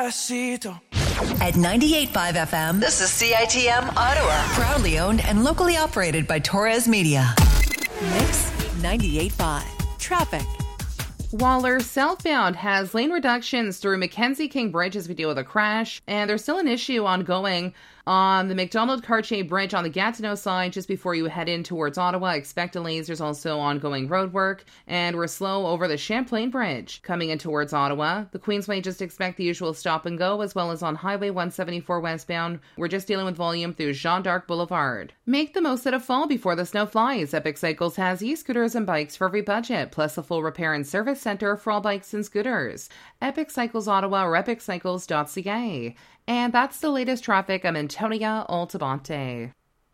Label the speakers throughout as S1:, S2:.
S1: Despacito.
S2: At 98.5 FM, this is CITM Ottawa. Proudly owned and locally operated by Torres Media. Mix 98.5. Traffic.
S3: Waller southbound has lane reductions through Mackenzie King Bridge as we deal with a crash, and there's still an issue ongoing on the McDonald-Cartier Bridge on the Gatineau side just before you head in towards Ottawa. Expect delays. There's also ongoing road work, and we're slow over the Champlain Bridge coming in towards Ottawa. The Queensway, just expect the usual stop and go, as well as on Highway 174 westbound. We're just dealing with volume through Jean d'Arc Boulevard. Make the most out of fall before the snow flies. Epic Cycles has e-scooters and bikes for every budget, plus a full repair and service center for all bikes and scooters. Epic Cycles Ottawa or epiccycles.ca. And that's the latest traffic. I'm Antonia Altabante.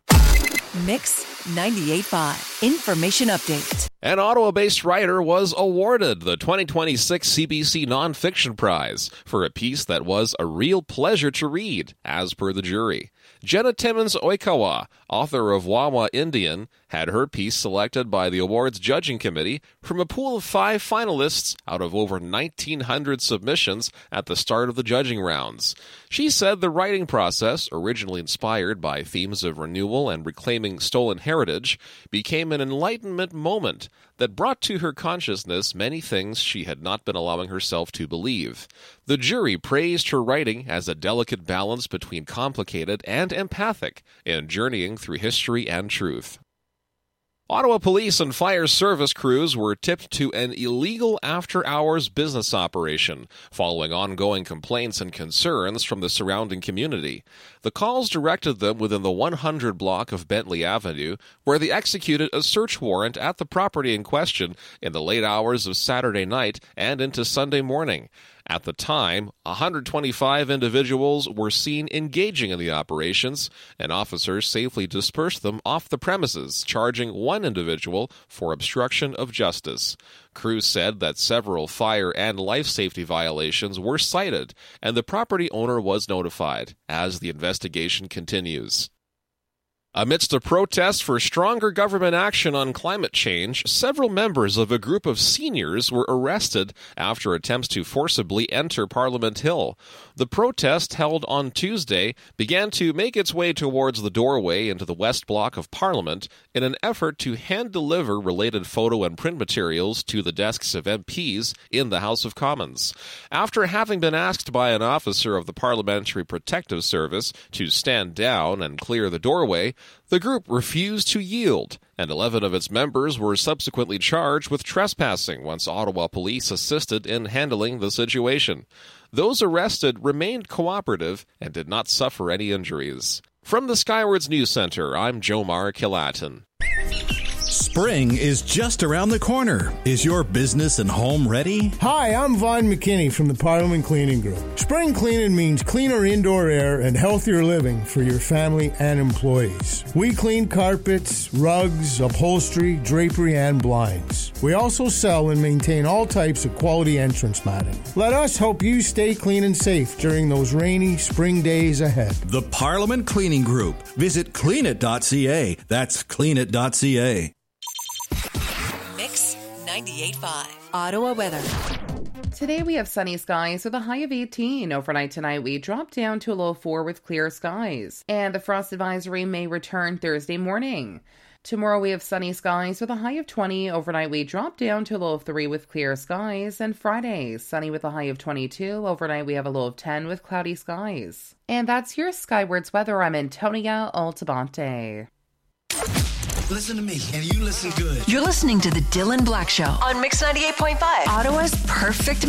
S2: Mix 98.5. Information update.
S4: An Ottawa-based writer was awarded the 2026 CBC Nonfiction Prize for a piece that was a real pleasure to read, as per the jury. Jenna Timmons Oikawa, author of Wawa Indian, had her piece selected by the awards judging committee from a pool of 5 finalists out of over 1,900 submissions at the start of the judging rounds. She said the writing process, originally inspired by themes of renewal and reclaiming stolen heritage, became an enlightenment moment that brought to her consciousness many things she had not been allowing herself to believe. The jury praised her writing as a delicate balance between complicated and empathic in journeying through history and truth. Ottawa Police and Fire Service crews were tipped to an illegal after-hours business operation following ongoing complaints and concerns from the surrounding community. The calls directed them within the 100 block of Bentley Avenue, where they executed a search warrant at the property in question in the late hours of Saturday night and into Sunday morning. At the time, 125 individuals were seen engaging in the operations, and officers safely dispersed them off the premises, charging one individual for obstruction of justice. Crews said that several fire and life safety violations were cited, and the property owner was notified as the investigation continues. Amidst a protest for stronger government action on climate change, several members of a group of seniors were arrested after attempts to forcibly enter Parliament Hill. The protest, held on Tuesday, began to make its way towards the doorway into the West Block of Parliament in an effort to hand-deliver related photo and print materials to the desks of MPs in the House of Commons. After having been asked by an officer of the Parliamentary Protective Service to stand down and clear the doorway, the group refused to yield, and 11 of its members were subsequently charged with trespassing once Ottawa police assisted in handling the situation. Those arrested remained cooperative and did not suffer any injuries. From the Skywards News Center, I'm Jomar Kilatin.
S5: Spring is just around the corner. Is your business and home ready?
S6: Hi, I'm Vaughn McKinney from the Parliament Cleaning Group. Spring cleaning means cleaner indoor air and healthier living for your family and employees. We clean carpets, rugs, upholstery, drapery, and blinds. We also sell and maintain all types of quality entrance matting. Let us help you stay clean and safe during those rainy spring days ahead.
S5: The Parliament Cleaning Group. Visit cleanit.ca. That's cleanit.ca.
S2: Mix 98.5. Ottawa weather.
S3: Today we have sunny skies with a high of 18. Overnight tonight we drop down to a low of 4 with clear skies. And the frost advisory may return Thursday morning. Tomorrow we have sunny skies with a high of 20. Overnight we drop down to a low of 3 with clear skies. And Friday, sunny with a high of 22. Overnight we have a low of 10 with cloudy skies. And that's your Skywards weather. I'm Antonia Altabante.
S1: Listen to me, and you listen good.
S2: You're listening to The Dylan Black Show on Mix 98.5. Ottawa's perfect